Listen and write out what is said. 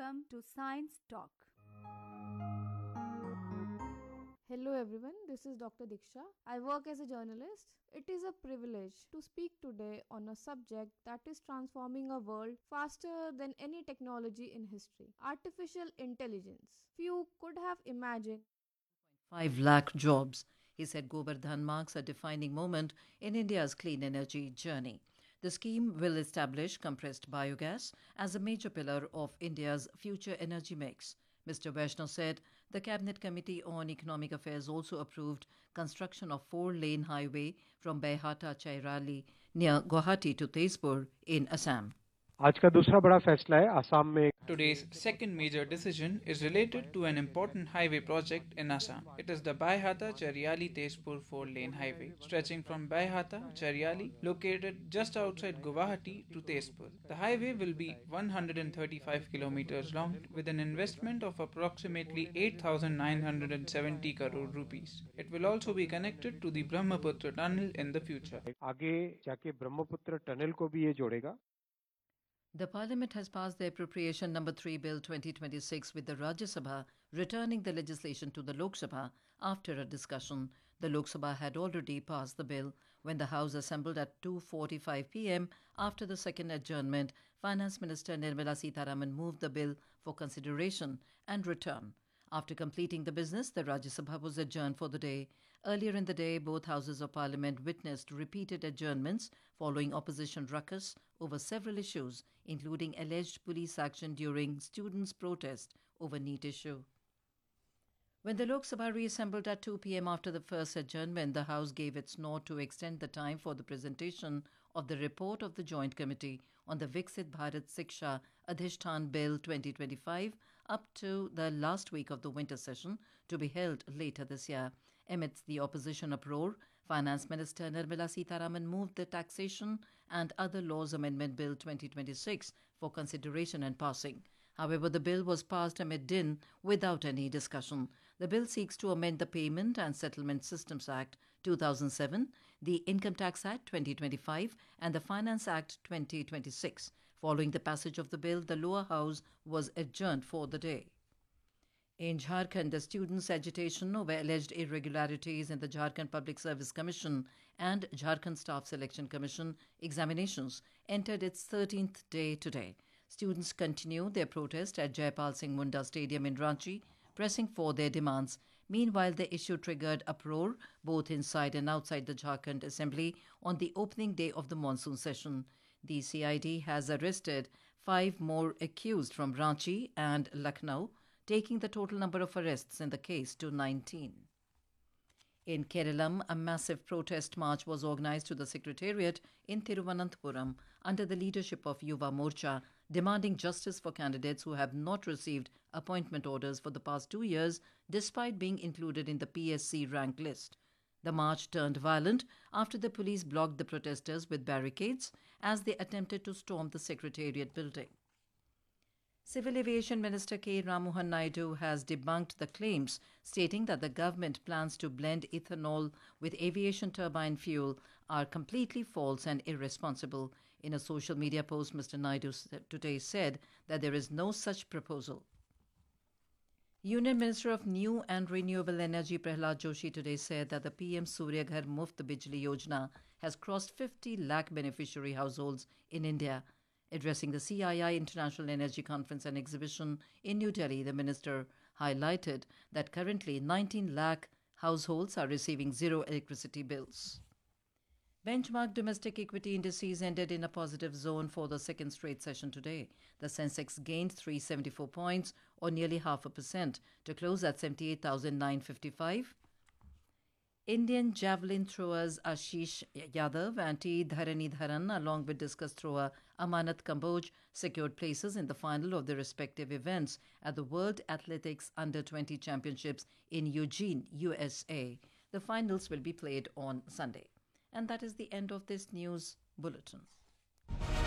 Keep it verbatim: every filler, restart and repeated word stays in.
Welcome to Science Talk. Hello everyone, this is Doctor Diksha. I work as a journalist. It is a privilege to speak today on a subject that is transforming our world faster than any technology in history: artificial intelligence. Few could have imagined five lakh jobs. He said Govardhan marks a defining moment in India's clean energy journey. The scheme will establish compressed biogas as a major pillar of India's future energy mix. Mister Vaishnaw said the Cabinet Committee on Economic Affairs also approved construction of four-lane highway from Baihata Chairali near Guwahati to Tezpur in Assam. आज का दूसरा बड़ा फैसला है आसाम में Today's second major decision is related to an important highway project in Assam. It is the Baihata Chariali Tezpur four lane highway, stretching from Baihata Chariali, located just outside Guwahati, to Tezpur. The highway will be one hundred thirty-five kilometers long with an investment of approximately eight thousand nine hundred seventy crore rupees. It will also be connected to the Brahmaputra tunnel in the future. आगे जाके Brahmaputra tunnel को भी ये जोड़ेगा. The Parliament has passed the Appropriation Number three Bill twenty twenty-six with the Rajya Sabha returning the legislation to the Lok Sabha after a discussion. The Lok Sabha had already passed the bill when the House assembled at two forty-five p m After the second adjournment, Finance Minister Nirmala Sitharaman moved the bill for consideration and return. After completing the business, the Rajya Sabha was adjourned for the day. Earlier in the day, both houses of parliament witnessed repeated adjournments following opposition ruckus over several issues, including alleged police action during students' protest over NEET issue. When the Lok Sabha reassembled at two p m after the first adjournment, the House gave its nod to extend the time for the presentation of the report of the Joint Committee on the Viksit Bharat Siksha Adhishtan Bill twenty twenty-five up to the last week of the winter session to be held later this year. Amidst the opposition uproar, Finance Minister Nirmala Sitharaman moved the Taxation and Other Laws Amendment Bill twenty twenty-six for consideration and passing. However, the bill was passed amid din without any discussion. The bill seeks to amend the Payment and Settlement Systems Act two thousand seven, the Income Tax Act twenty twenty-five and the Finance Act twenty twenty-six. Following the passage of the bill, the lower house was adjourned for the day. In Jharkhand, the students' agitation over alleged irregularities in the Jharkhand Public Service Commission and Jharkhand Staff Selection Commission examinations entered its thirteenth day today. Students continue their protest at Jaipal Singh Munda Stadium in Ranchi, pressing for their demands. Meanwhile, the issue triggered uproar both inside and outside the Jharkhand Assembly on the opening day of the monsoon session. The C I D has arrested five more accused from Ranchi and Lucknow, taking the total number of arrests in the case to nineteen. In Kerala, a massive protest march was organized to the Secretariat in Thiruvananthapuram under the leadership of Yuva Morcha, demanding justice for candidates who have not received appointment orders for the past two years despite being included in the P S C rank list. The march turned violent after the police blocked the protesters with barricades as they attempted to storm the Secretariat building. Civil Aviation Minister K. Ramohan Naidu has debunked the claims stating that the government plans to blend ethanol with aviation turbine fuel are completely false and irresponsible. In a social media post, Mister Naidu today said that there is no such proposal. Union Minister of New and Renewable Energy Prahlad Joshi today said that the P M Surya Ghar Muft Bijli Yojana has crossed fifty lakh beneficiary households in India. Addressing the C I I International Energy Conference and Exhibition in New Delhi, the minister highlighted that currently nineteen lakh households are receiving zero electricity bills. Benchmark domestic equity indices ended in a positive zone for the second straight session today. The Sensex gained three hundred seventy-four points, or nearly half a percent, to close at seventy-eight thousand nine hundred fifty-five. Indian javelin throwers Ashish Yadav and T. Dharanidharan, along with discus thrower Amanat Kamboj, secured places in the final of their respective events at the World Athletics Under twenty Championships in Eugene, U S A. The finals will be played on Sunday. And that is the end of this news bulletin.